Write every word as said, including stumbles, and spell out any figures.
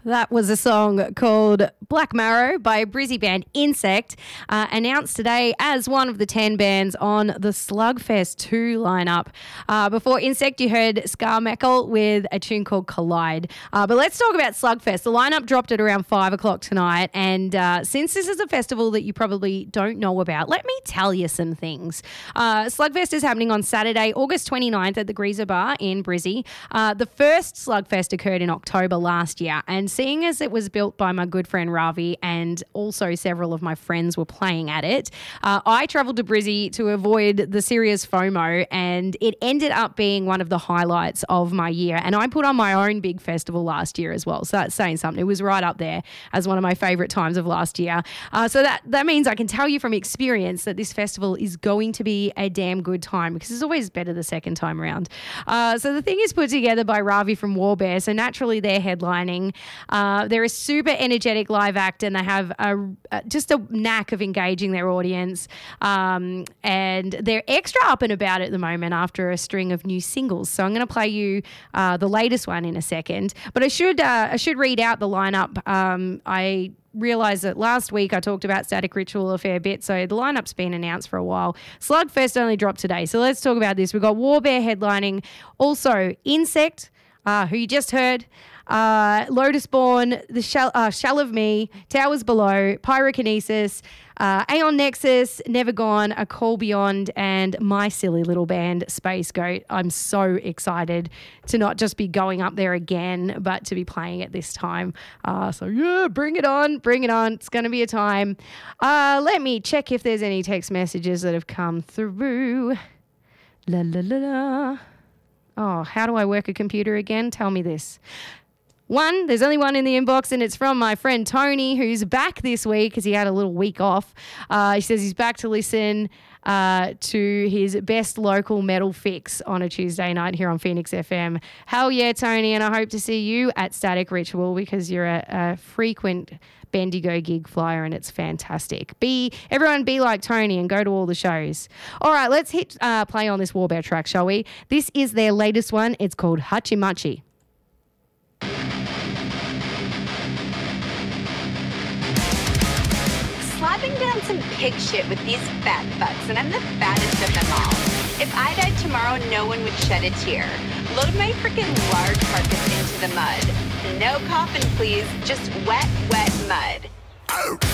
That was a song called Black Marrow by Brizzy band Insect, uh, announced today as one of the ten bands on the Slugfest two lineup. Uh, before Insect, you heard Scarmichael with a tune called Collide. Uh, but let's talk about Slugfest. The lineup dropped at around five o'clock tonight, and uh, since this is a festival that you probably don't know about, let me tell you some things. Uh, Slugfest is happening on Saturday, August twenty-ninth at the Greaser Bar in Brizzy. Uh, the first Slugfest occurred in October last year, and seeing as it was built by my good friend Ravi and also several of my friends were playing at it, uh, I travelled to Brizzy to avoid the serious FOMO, and it ended up being one of the highlights of my year. And I put on my own big festival last year as well, so that's saying something. It was right up there as one of my favourite times of last year. Uh, so that, that means I can tell you from experience that this festival is going to be a damn good time, because it's always better the second time around. Uh, so the thing is put together by Ravi from Warbear, so naturally they're headlining. Uh, they're a super energetic live act, and they have a, a, just a knack of engaging their audience. Um, and they're extra up and about at the moment after a string of new singles. So I'm going to play you uh, the latest one in a second. But I should uh, I should read out the lineup. Um, I realised that last week I talked about Static Ritual a fair bit, so the lineup's been announced for a while. Slugfest only dropped today, so let's talk about this. We've got Warbear headlining, also Insect, uh, who you just heard, Uh, Lotus Born, the Shell, uh, Shell of Me, Towers Below, Pyrokinesis, uh, Aeon Nexus, Never Gone, A Call Beyond, and my silly little band, Space Goat. I'm so excited to not just be going up there again, but to be playing it this time. Uh, so, yeah, bring it on, bring it on. It's going to be a time. Uh, let me check if there's any text messages that have come through. La, la, la, la. Oh, how do I work a computer again? Tell me this. One, there's only one in the inbox, and it's from my friend Tony, who's back this week because he had a little week off. Uh, he says he's back to listen uh, to his best local metal fix on a Tuesday night here on Phoenix F M. Hell yeah, Tony, and I hope to see you at Static Ritual, because you're a, a frequent Bendigo gig flyer, and it's fantastic. Be everyone be like Tony and go to all the shows. All right, let's hit uh, play on this Warbear track, shall we? This is their latest one. It's called Hachimachi. Slapping down some pig shit with these fat fucks, and I'm the fattest of them all. If I died tomorrow, no one would shed a tear. Load my freaking large carcass into the mud. No coffin, please. Just wet, wet mud.